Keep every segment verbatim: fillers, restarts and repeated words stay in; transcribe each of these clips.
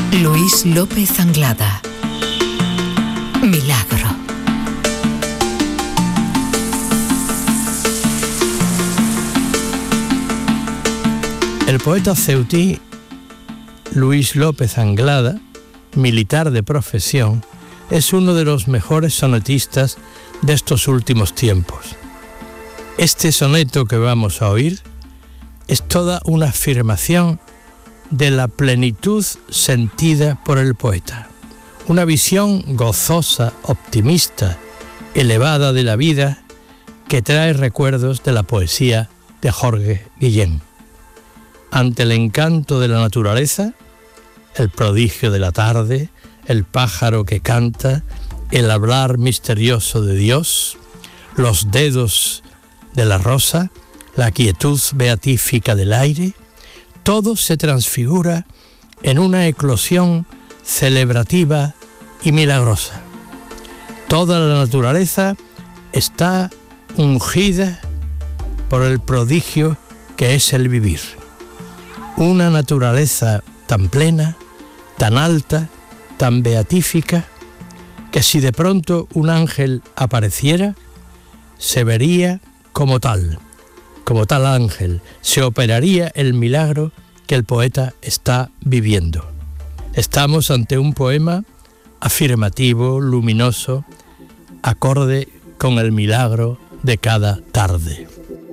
Luis López Anglada. Milagro. El poeta ceutí Luis López Anglada, militar de profesión, es uno de los mejores sonetistas de estos últimos tiempos. Este soneto que vamos a oír es toda una afirmación de la plenitud sentida por el poeta, una visión gozosa, optimista, elevada de la vida que trae recuerdos de la poesía de Jorge Guillén. Ante el encanto de la naturaleza, el prodigio de la tarde, el pájaro que canta, el hablar misterioso de Dios, los dedos de la rosa, la quietud beatífica del aire, todo se transfigura en una eclosión celebrativa y milagrosa. Toda la naturaleza está ungida por el prodigio que es el vivir. Una naturaleza tan plena, tan alta, tan beatífica, que si de pronto un ángel apareciera, se vería como tal, como tal ángel, se operaría el milagro que el poeta está viviendo. Estamos ante un poema afirmativo, luminoso, acorde con el milagro de cada tarde.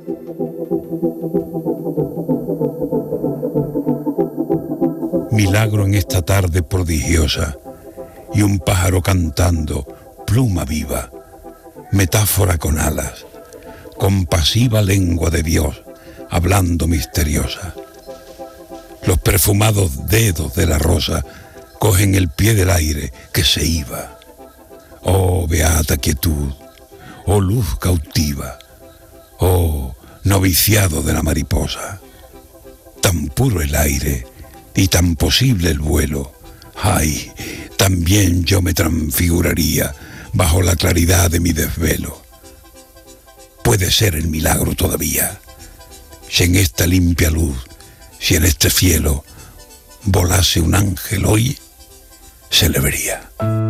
Milagro en esta tarde prodigiosa, y un pájaro cantando, pluma viva, metáfora con alas, compasiva lengua de Dios, hablando misteriosa. Los perfumados dedos de la rosa cogen el pie del aire que se iba. Oh, beata quietud, oh luz cautiva, oh noviciado de la mariposa. Tan puro el aire y tan posible el vuelo, ay, también yo me transfiguraría bajo la claridad de mi desvelo. Puede ser el milagro todavía, si en esta limpia luz, si en este cielo volase un ángel hoy, se le vería.